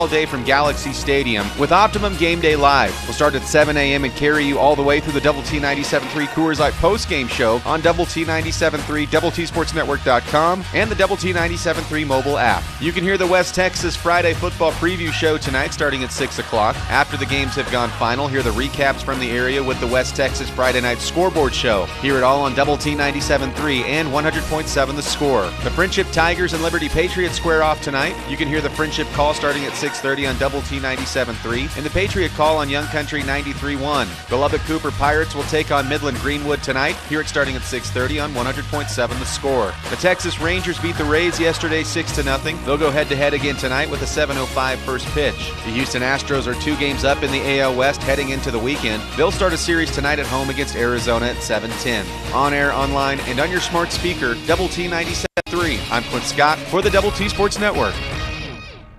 all day from Galaxy Stadium with Optimum Game Day Live. We'll start at 7 a.m. and carry you all the way through the Double T 97.3 Coors Light post-game show on Double T 97.3, DoubleTSportsNetwork.com, and the Double T 97.3 mobile app. You can hear the West Texas Friday football preview show tonight starting at 6 o'clock. After the games have gone final, hear the recaps from the area with the West Texas Friday night scoreboard show. Hear it all on Double T 97.3 and 100.7 The Score. The Friendship Tigers and Liberty Patriots square off tonight. You can hear the Friendship Call starting at 6:30 on Double T 97.3 and the Patriot Call on Young Country 93.1. The Lubbock Cooper Pirates will take on Midland Greenwood tonight. Hear it starting at 6:30 on 100.7 The Score. The Texas Rangers beat the Rays yesterday 6-0. They'll go head-to-head again tonight with a 7:05 first pitch. The Houston Astros are 2 games up in the AL West heading into the weekend. They'll start a series tonight at home against Arizona at 7:10. On air, online, and on your smart speaker, Double T 97.3. I'm Clint Scott for the Double T Sports Network.